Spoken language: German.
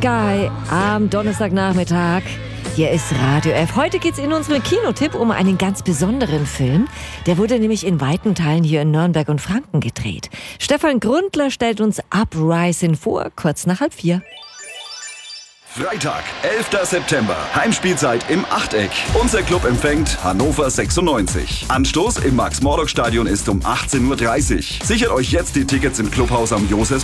Sky am Donnerstagnachmittag. Hier ist Radio F. Heute geht's in unserem Kinotipp um einen ganz besonderen Film. Der wurde nämlich in weiten Teilen hier in Nürnberg und Franken gedreht. Stefan Grundler stellt uns Uprising vor, kurz nach 3:30. Freitag, 11. September. Heimspielzeit im Achteck. Unser Club empfängt Hannover 96. Anstoß im Max-Morlock-Stadion ist um 18:30 Uhr. Sichert euch jetzt die Tickets im Clubhaus am Josefs